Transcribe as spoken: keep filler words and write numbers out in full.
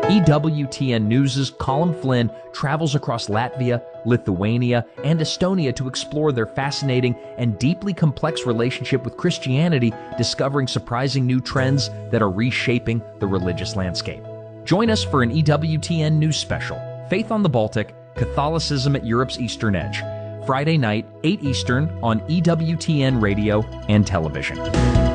E W T N News' Colin Flynn travels across Latvia, Lithuania, and Estonia to explore their fascinating and deeply complex relationship with Christianity, discovering surprising new trends that are reshaping the religious landscape. Join us for an E W T N News special, Faith on the Baltic, Catholicism at Europe's Eastern Edge, Friday night, eight Eastern on E W T N Radio and Television.